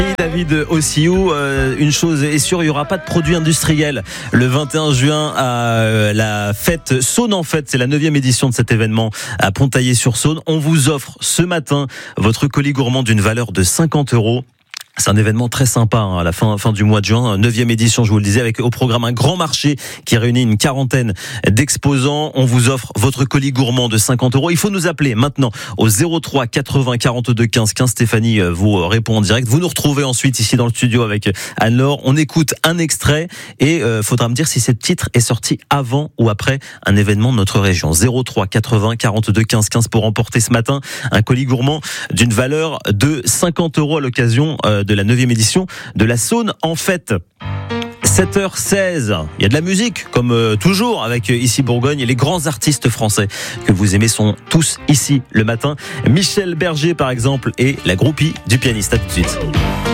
David Ossiou, une chose est sûre, il n'y aura pas de produits industriels le 21 juin à la fête Saône en fête. C'est la 9e édition de cet événement à Pontaillé-sur-Saône. On vous offre ce matin votre colis gourmand d'une valeur de 50 €. C'est un événement très sympa à la fin du mois de juin, 9e édition, je vous le disais, avec au programme un grand marché qui réunit une quarantaine d'exposants. On vous offre votre colis gourmand de 50 €. Il faut nous appeler maintenant au 03 80 42 15 15. Stéphanie vous répond en direct. Vous nous retrouvez ensuite ici dans le studio avec Anne-Laure. On écoute un extrait et faudra me dire si ce titre est sorti avant ou après un événement de notre région. 03 80 42 15 15 pour remporter ce matin un colis gourmand d'une valeur de 50 € à l'occasion de la 9e édition de la Saône en fête. 7h16, il y a de la musique comme toujours avec Ici Bourgogne et les grands artistes français que vous aimez sont tous ici le matin. Michel Berger par exemple et la groupie du pianiste. À tout de suite.